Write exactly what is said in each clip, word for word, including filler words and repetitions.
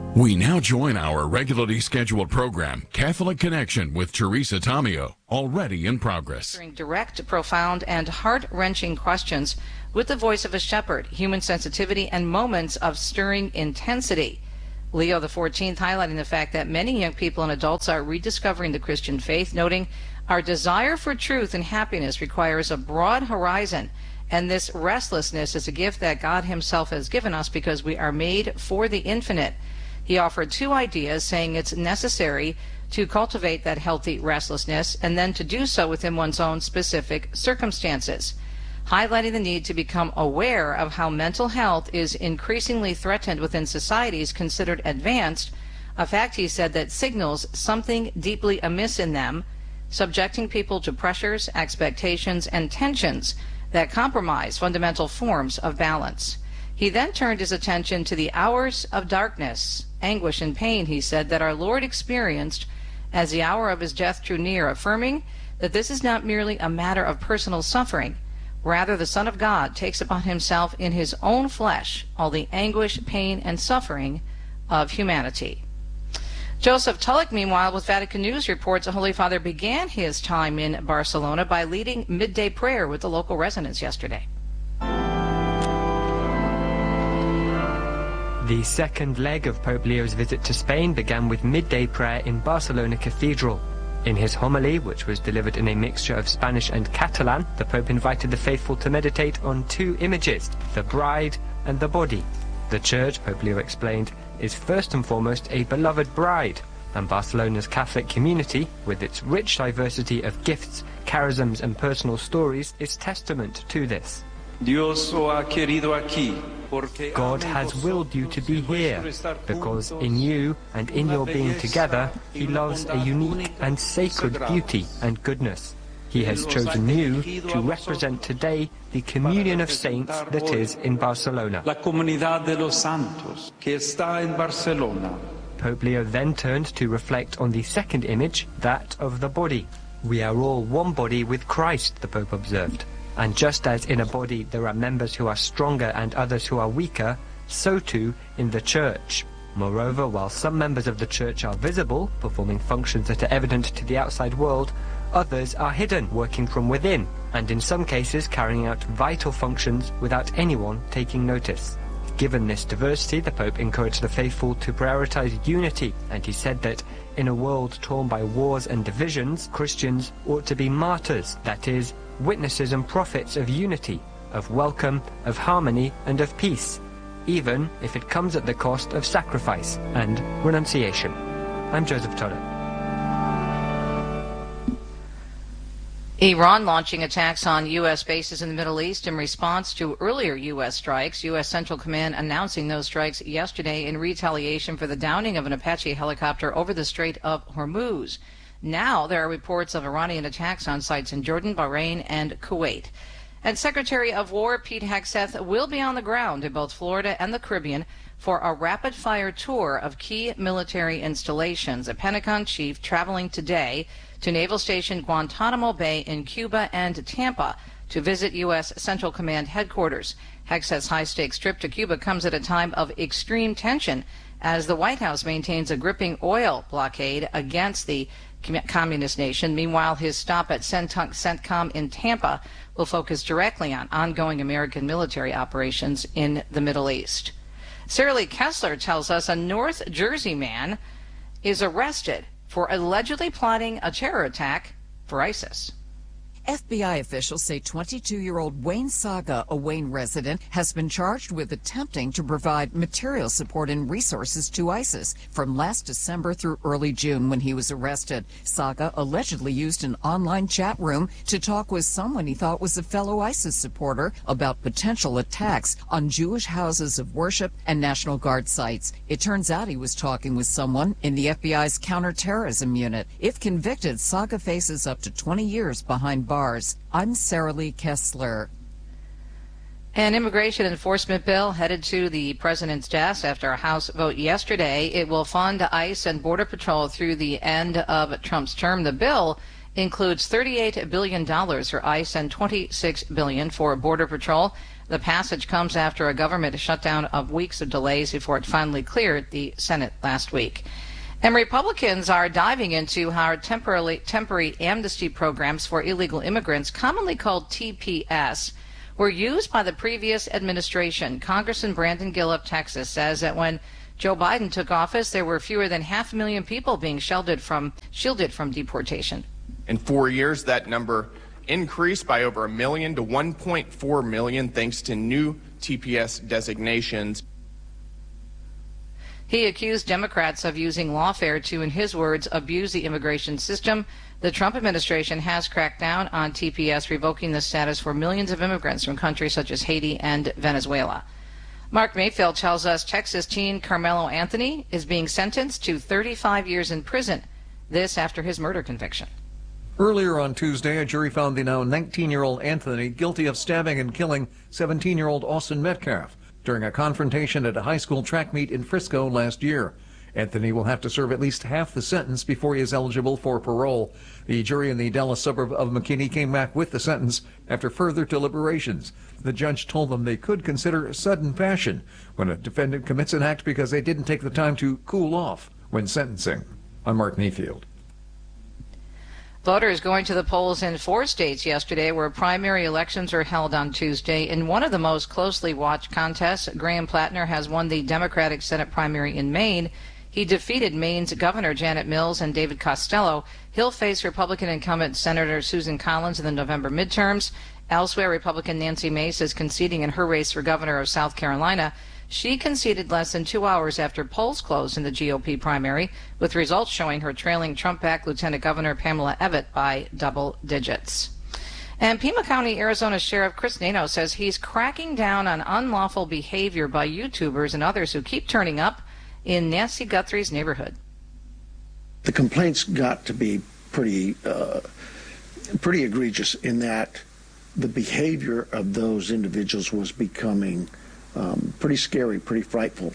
We now join our regularly scheduled program, Catholic Connection with Teresa Tomeo, already in progress. Direct, profound, and heart-wrenching questions with the voice of a shepherd, human sensitivity, and moments of stirring intensity. Leo the fourteenth highlighting the fact that many young people and adults are rediscovering the Christian faith, noting our desire for truth and happiness requires a broad horizon, and this restlessness is a gift that God himself has given us because we are made for the infinite. He offered two ideas, saying it's necessary to cultivate that healthy restlessness and then to do so within one's own specific circumstances, highlighting the need to become aware of how mental health is increasingly threatened within societies considered advanced, a fact he said that signals something deeply amiss in them, subjecting people to pressures, expectations, and tensions that compromise fundamental forms of balance. He then turned his attention to the hours of darkness, anguish, and pain, he said, that our Lord experienced as the hour of his death drew near, affirming that this is not merely a matter of personal suffering. Rather, the Son of God takes upon himself in his own flesh all the anguish, pain, and suffering of humanity. Joseph Tulloch, meanwhile, with Vatican News, reports the Holy Father began his time in Barcelona by leading midday prayer with the local residents yesterday. The second leg of Pope Leo's visit to Spain began with midday prayer in Barcelona Cathedral. In his homily, which was delivered in a mixture of Spanish and Catalan, the Pope invited the faithful to meditate on two images, the bride and the body. The Church, Pope Leo explained, is first and foremost a beloved bride, and Barcelona's Catholic community, with its rich diversity of gifts, charisms and personal stories, is testament to this. God has willed you to be here, because in you and in your being together, he loves a unique and sacred beauty and goodness. He has chosen you to represent today the communion of saints that is in Barcelona. Pope Leo then turned to reflect on the second image, that of the body. We are all one body with Christ, the Pope observed. And just as in a body there are members who are stronger and others who are weaker, so too in the Church. Moreover, while some members of the Church are visible, performing functions that are evident to the outside world, others are hidden, working from within, and in some cases carrying out vital functions without anyone taking notice. Given this diversity, the Pope encouraged the faithful to prioritize unity, and he said that in a world torn by wars and divisions, Christians ought to be martyrs, that is, witnesses and prophets of unity, of welcome, of harmony, and of peace, even if it comes at the cost of sacrifice and renunciation. I'm Joseph Tulloch. Iran launching attacks on U S bases in the Middle East in response to earlier U S strikes. U S Central Command announcing those strikes yesterday in retaliation for the downing of an Apache helicopter over the Strait of Hormuz. Now there are reports of Iranian attacks on sites in Jordan, Bahrain, and Kuwait. And Secretary of War Pete Hegseth will be on the ground in both Florida and the Caribbean for a rapid-fire tour of key military installations. A Pentagon chief traveling today to Naval Station Guantanamo Bay in Cuba and Tampa to visit U S Central Command headquarters. Hegseth's high-stakes trip to Cuba comes at a time of extreme tension as the White House maintains a gripping oil blockade against the communist nation. Meanwhile, his stop at CENTCOM in Tampa will focus directly on ongoing American military operations in the Middle East. Sarah Lee Kessler tells us a North Jersey man is arrested for allegedly plotting a terror attack for ISIS. F B I officials say twenty-two-year-old Wayne Saga, a Wayne resident, has been charged with attempting to provide material support and resources to ISIS from last December through early June when he was arrested. Saga allegedly used an online chat room to talk with someone he thought was a fellow ISIS supporter about potential attacks on Jewish houses of worship and National Guard sites. It turns out he was talking with someone in the F B I's counterterrorism unit. If convicted, Saga faces up to twenty years behind bars. I'm Sarah Lee Kessler. An immigration enforcement bill headed to the president's desk after a House vote yesterday. It will fund ICE and Border Patrol through the end of Trump's term. The bill includes thirty-eight billion dollars for ICE and twenty-six billion dollars for Border Patrol. The passage comes after a government shutdown of weeks of delays before it finally cleared the Senate last week. And Republicans are diving into how temporary, temporary amnesty programs for illegal immigrants, commonly called T P S, were used by the previous administration. Congressman Brandon Gill of Texas says that when Joe Biden took office, there were fewer than half a million people being shielded from, shielded from deportation. In four years, that number increased by over a million to one point four million thanks to new T P S designations. He accused Democrats of using lawfare to, in his words, abuse the immigration system. The Trump administration has cracked down on T P S, revoking the status for millions of immigrants from countries such as Haiti and Venezuela. Mark Mayfield tells us Texas teen Carmelo Anthony is being sentenced to thirty-five years in prison, this after his murder conviction. Earlier on Tuesday, a jury found the now nineteen-year-old Anthony guilty of stabbing and killing seventeen-year-old Austin Metcalf during a confrontation at a high school track meet in Frisco last year. Anthony will have to serve at least half the sentence before he is eligible for parole. The jury in the Dallas suburb of McKinney came back with the sentence after further deliberations. The judge told them they could consider sudden passion when a defendant commits an act because they didn't take the time to cool off when sentencing. I'm Mark Mayfield. Voters going to the polls in four states yesterday where primary elections are held on Tuesday. In one of the most closely watched contests, Graham Plattner has won the Democratic Senate primary in Maine. He defeated Maine's Governor Janet Mills and David Costello. He'll face Republican incumbent Senator Susan Collins in the November midterms. Elsewhere, Republican Nancy Mace is conceding in her race for governor of South Carolina. She conceded less than two hours after polls closed in the G O P primary, with results showing her trailing Trump-backed Lieutenant Governor Pamela Abbott by double digits. And Pima County, Arizona Sheriff Chris Nato says he's cracking down on unlawful behavior by YouTubers and others who keep turning up in Nancy Guthrie's neighborhood. The complaints got to be pretty, uh, pretty egregious in that the behavior of those individuals was becoming um, pretty scary, pretty frightful.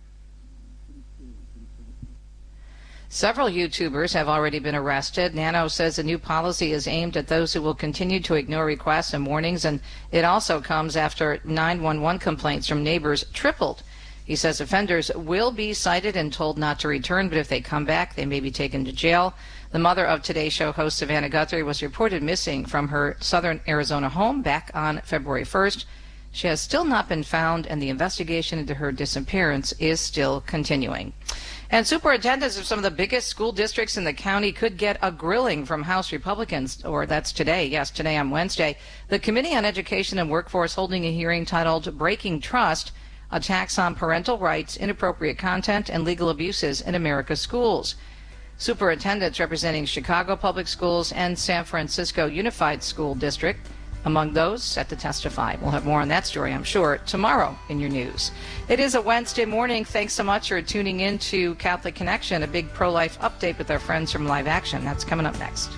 Several YouTubers have already been arrested. Nano says the new policy is aimed at those who will continue to ignore requests and warnings, and it also comes after nine one one complaints from neighbors tripled. He says offenders will be cited and told not to return, but if they come back, they may be taken to jail. The mother of Today Show host Savannah Guthrie was reported missing from her southern Arizona home back on February first. She has still not been found, and the investigation into her disappearance is still continuing. And superintendents of some of the biggest school districts in the county could get a grilling from House Republicans, or that's today, yes, today on Wednesday. The Committee on Education and Workforce holding a hearing titled Breaking Trust, Attacks on Parental Rights, Inappropriate Content, and Legal Abuses in America's Schools. Superintendents representing Chicago Public Schools and San Francisco Unified School District among those set to testify. We'll have more on that story, I'm sure, tomorrow in your news. It is a Wednesday morning. Thanks so much for tuning in to Catholic Connection, a big pro-life update with our friends from Live Action. That's coming up next.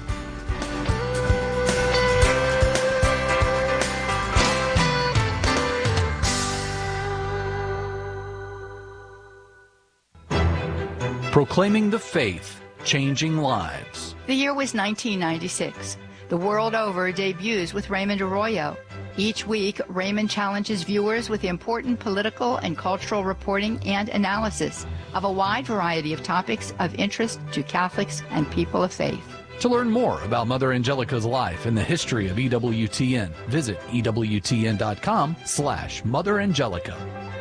Proclaiming the faith, changing lives. The year was nineteen ninety-six. The World Over debuts with Raymond Arroyo. Each week, Raymond challenges viewers with important political and cultural reporting and analysis of a wide variety of topics of interest to Catholics and people of faith. To learn more about Mother Angelica's life and the history of E W T N, visit E W T N dot com slash Mother Angelica.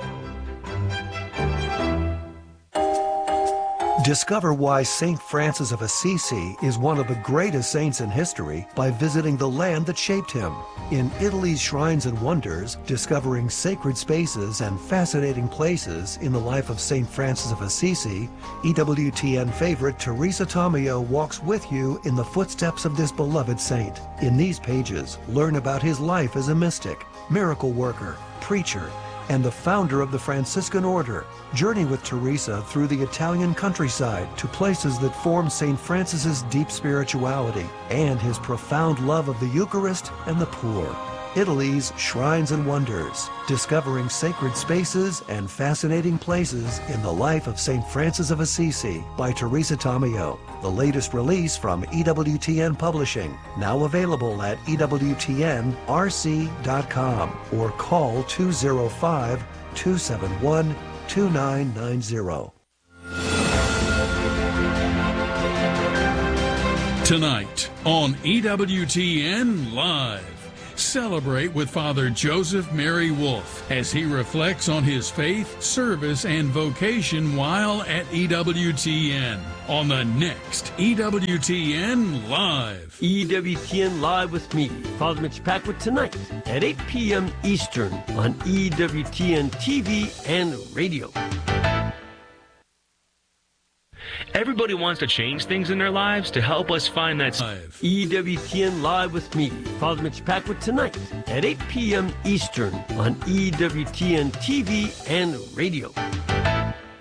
Discover why Saint Francis of Assisi is one of the greatest saints in history by visiting the land that shaped him. In Italy's Shrines and Wonders, discovering sacred spaces and fascinating places in the life of Saint Francis of Assisi, E W T N favorite Teresa Tomeo walks with you in the footsteps of this beloved saint. In these pages, learn about his life as a mystic, miracle worker, preacher, and the founder of the Franciscan Order. Journey with Teresa through the Italian countryside to places that form Saint Francis's deep spirituality and his profound love of the Eucharist and the poor. Italy's Shrines and Wonders, discovering sacred spaces and fascinating places in the life of Saint Francis of Assisi by Teresa Tomeo. The latest release from E W T N Publishing, now available at E W T N R C dot com or call two oh five, two seven one, two nine nine zero. Tonight on E W T N Live, celebrate with Father Joseph Mary Wolf as he reflects on his faith, service, and vocation while at E W T N on the next E W T N Live. E W T N Live with me, Father Mitch Packwood, tonight at eight p.m. Eastern on E W T N T V and radio. Everybody wants to change things in their lives. To help us find that Live. E W T N Live with me, Father Mitch Packwood, tonight at eight p.m. Eastern on E W T N T V and radio.